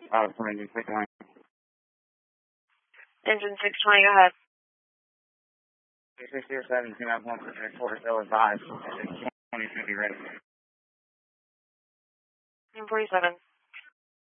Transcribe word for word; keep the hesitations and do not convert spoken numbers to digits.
Uh, for engine six twenty. Engine six twenty, go ahead. six zero seven, two nine one, quarter still advised. twenty should be ready. forty-seven.